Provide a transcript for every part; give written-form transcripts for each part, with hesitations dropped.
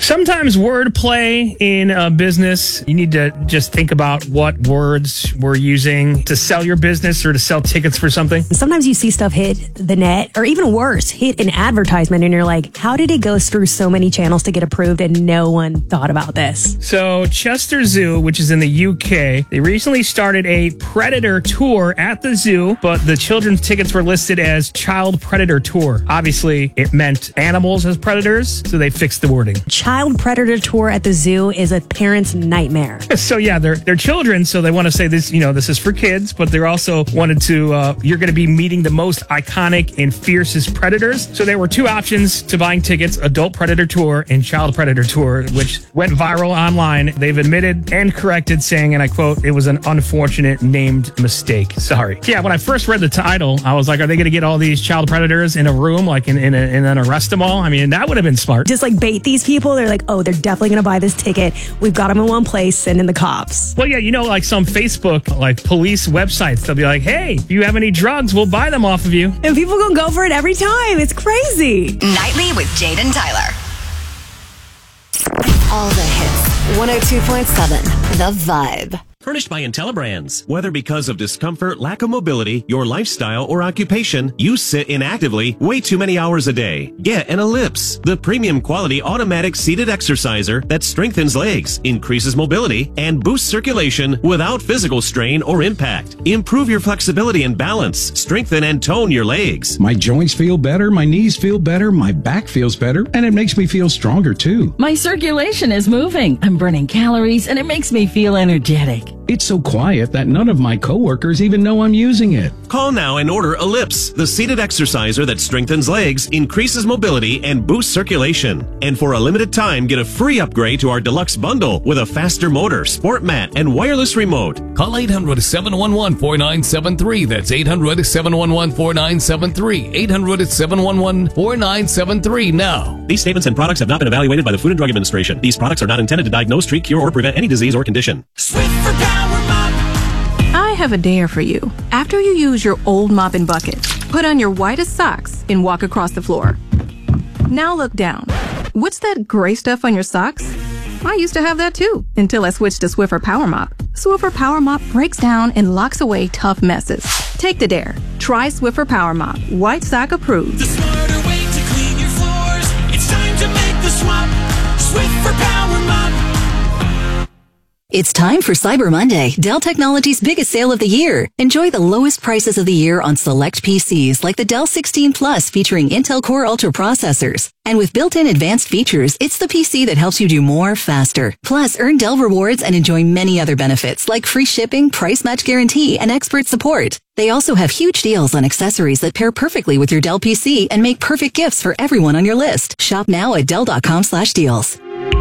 Sometimes wordplay in a business, you need to just think about what words we're using to sell your business or to sell tickets for something. Sometimes you see stuff hit the net, or even worse, hit an advertisement, and you're like, how did it go through so many channels to get approved and no one thought about this? So Chester Zoo, which is in the UK, they recently started a Predator tour at the zoo, but the children's tickets were listed as Child Predator Tour. Obviously, it meant animals as predators, so they fixed the wording. Child Predator Tour at the zoo is a parent's nightmare. So yeah, they're children, so they want to say this, this is for kids, but they're also wanted to, you're going to be meeting the most iconic and fiercest predators. So there were two options to buying tickets, Adult Predator Tour and Child Predator Tour, which went viral online. They've admitted and corrected, saying, and I quote, "It was an unfortunate named mistake. Sorry." Yeah, when I first read the title, I was like, are they going to get all these child predators in a room, like and then arrest them all? I mean, that would have been smart. Just like bait these people. They're like, oh, they're definitely going to buy this ticket. We've got them in one place, send in the cops. Well, yeah, like some Facebook, like police websites, they'll be like, hey, if you have any drugs, we'll buy them off of you. And people gonna go for it every time. It's crazy. Nightly with Jade and Tyler. All the hits. 102.7 The Vibe. Furnished by IntelliBrands. Whether because of discomfort, lack of mobility, your lifestyle, or occupation, you sit inactively way too many hours a day. Get an Ellipse, the premium quality automatic seated exerciser that strengthens legs, increases mobility, and boosts circulation without physical strain or impact. Improve your flexibility and balance. Strengthen and tone your legs. My joints feel better, my knees feel better, my back feels better, and it makes me feel stronger too. My circulation is moving. I'm burning calories, and it makes me feel energetic. It's so quiet that none of my coworkers even know I'm using it. Call now and order Ellipse, the seated exerciser that strengthens legs, increases mobility, and boosts circulation. And for a limited time, get a free upgrade to our deluxe bundle with a faster motor, sport mat, and wireless remote. Call 800-711-4973. That's 800-711-4973. 800-711-4973 now. These statements and products have not been evaluated by the Food and Drug Administration. These products are not intended to diagnose, treat, cure, or prevent any disease or condition. I have a dare for you. After you use your old mop and bucket, put on your whitest socks and walk across the floor. Now look down. What's that gray stuff on your socks? I used to have that too, until I switched to Swiffer Power Mop. Swiffer Power Mop breaks down and locks away tough messes. Take the dare. Try Swiffer Power Mop. White sock approved. The smarter way to clean your floors. It's time to make the swap. Swiffer Power Mop. It's time for Cyber Monday, Dell Technologies' biggest sale of the year. Enjoy the lowest prices of the year on select PCs like the Dell 16 Plus featuring Intel Core Ultra processors. And with built-in advanced features, it's the PC that helps you do more faster. Plus, earn Dell rewards and enjoy many other benefits like free shipping, price match guarantee, and expert support. They also have huge deals on accessories that pair perfectly with your Dell PC and make perfect gifts for everyone on your list. Shop now at Dell.com/deals.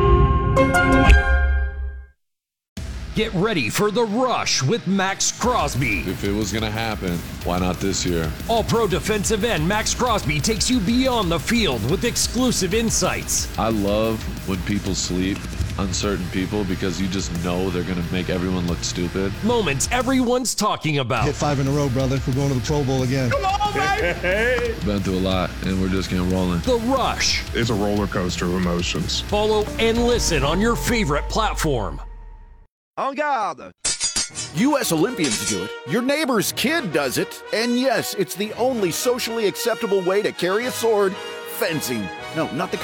Get ready for The Rush with Max Crosby. If it was going to happen, why not this year? All-pro defensive end Max Crosby takes you beyond the field with exclusive insights. I love when people sleep on certain people because you just know they're going to make everyone look stupid. Moments everyone's talking about. Hit 5 in a row, brother. We're going to the Pro Bowl again. Come on, baby! Been through a lot, and we're just getting rolling. The Rush. It's a roller coaster of emotions. Follow and listen on your favorite platform. En garde! U.S. Olympians do it, your neighbor's kid does it, and yes, it's the only socially acceptable way to carry a sword, fencing. No, not the